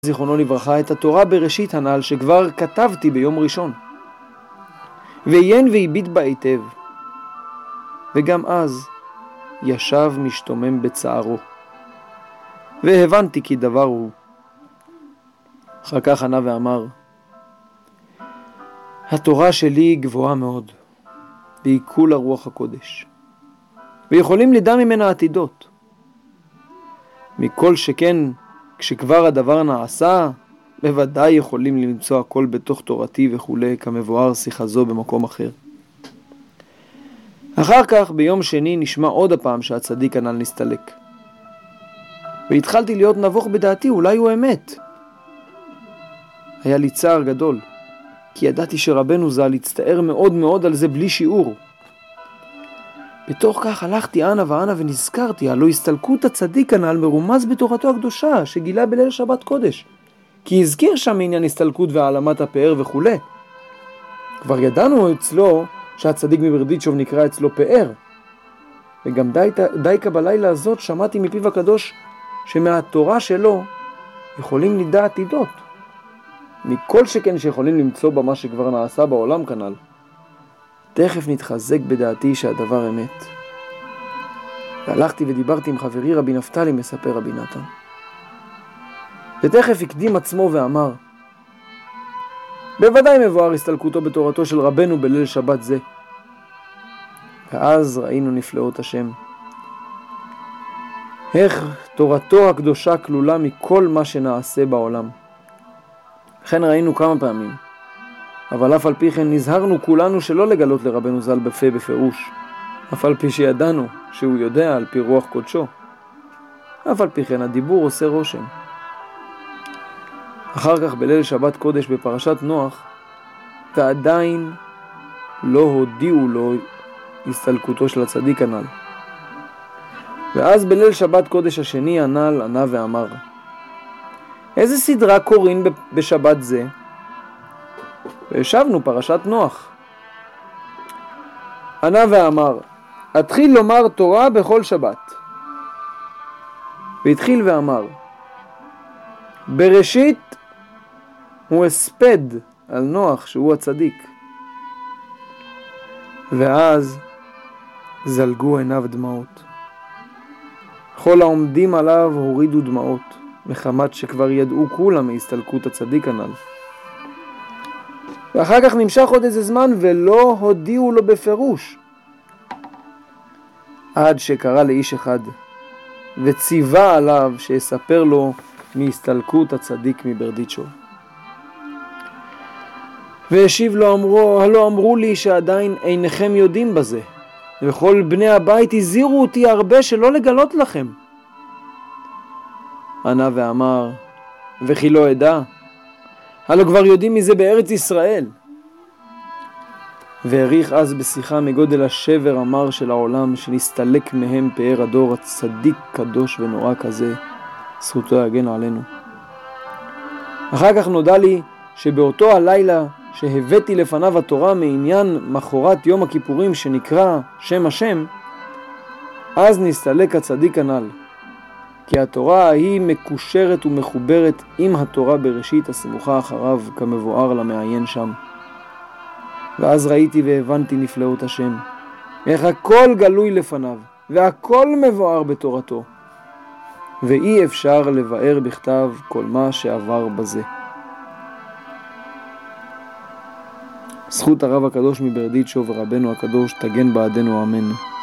זיכרונו לברכה את התורה בראשית הנ"ל שכבר כתבתי ביום ראשון, ועיין והביט בה היטב, וגם אז ישב משתומם בצערו, והבנתי כי דבר הוא. אחר כך ענה ואמר, התורה שלי גבוהה מאוד, והיא כולה רוח הקודש, ויכולים לדע ממנה עתידות. מכל שכן כשכבר הדבר נעשה, בוודאי יכולים למצוא הכל בתוך תורתי וכו', כמבואר שיחה זו במקום אחר. אחר כך ביום שני נשמע עוד הפעם שהצדיק הנ"ל נסתלק, והתחלתי להיות נבוך בדעתי, אולי הוא אמת. היה לי צער גדול, כי ידעתי שרבנו ז"ל הצטער מאוד מאוד על זה בלי שיעור. בתוך כך הלכתי אנה ואנה ונזכרתי, הלא הסתלקות הצדיק הנ"ל מרומז בתורתו הקדושה שגילה בליל שבת קודש, כי הזכיר שם עניין הסתלקות והעלמת הפאר וכו'. כבר ידענו אצלו שהצדיק מברדיצ'וב נקרא אצלו פאר, וגם די בלילה הזאת שמעתי מפיו הקדוש שמהתורה שלו יכולים לדע עתידות, מכל שכן שיכולים למצוא במה שכבר נעשה בעולם כנ"ל. תכף נתחזק בדעתי שהדבר אמת, והלכתי ודיברתי עם חברי רבי נפתלי, מספר רבי נתן, ותכף הקדים עצמו ואמר, בוודאי מבואר הסתלקותו בתורתו של רבנו בליל שבת זה. ואז ראינו נפלאות השם, איך תורתו הקדושה כלולה מכל מה שנעשה בעולם. לכן ראינו כמה פעמים, אבל אף על פי כן נזהרנו כולנו שלא לגלות לרבנו ז"ל בפה בפירוש, אף על פי שידענו שהוא יודע על פי רוח קודשו. אף על פי כן הדיבור עושה רושם. אחר כך בליל שבת קודש בפרשת נוח, ועדיין לא הודיעו לו הסתלקותו של הצדיק הנ"ל. ואז בליל שבת קודש השני הנ"ל ענה ואמר, איזה סדרה קוראים בשבת זה? וישבנו פרשת נוח. ענה ואמר, אתחיל לומר תורה בכל שבת. והתחיל ואמר, בראשית הוא הספד על נוח שהוא הצדיק. ואז זלגו עיניו דמעות. כל העומדים עליו הורידו דמעות, מחמת שכבר ידעו כולם מהסתלקות הצדיק הנ"ל. ואחר כך נמשך עוד איזה זמן ולא הודיעו לו בפירוש, עד שקרא לאיש אחד וציווה עליו שיספר לו מהסתלקות הצדיק מברדיצ'וב. והשיב לו אמרו, הלא אמרו לי שעדיין אינכם יודעים בזה, וכל בני הבית הזהירו אותי הרבה שלא לגלות לכם. ענה ואמר, וכי לא אדע? הלא כבר יודעים מזה בארץ ישראל. והעריך אז בשיחה מגודל השבר המר של העולם, שנסתלק מהם פאר הדור הצדיק קדוש ונורא כזה, זכותו יגן עלינו. אחר כך נודע לי שבאותו הלילה שהבאתי לפניו התורה מעניין מחרת יום הכיפורים שנקרא שם השם, אז נסתלק הצדיק הנ"ל, כי התורה ההיא מקושרת ומחוברת עם התורה בראשית הסמוכה אחריו, כמבואר למעיין שם. ואז ראיתי והבנתי נפלאות השם, איך הכל גלוי לפניו, והכל מבואר בתורתו, ואי אפשר לבאר בכתב כל מה שעבר בזה. זכות הרב הקדוש מברדיצ'וב ורבנו הקדוש תגן בעדנו אמן.